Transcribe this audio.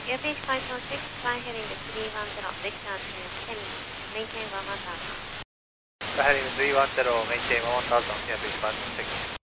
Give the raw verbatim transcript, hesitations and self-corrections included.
Airbase five four six, fly heading to three one zero, Victor to Kenny, maintain one one thousand. Fly heading to three one zero, maintain one one thousand, Airbase five four six.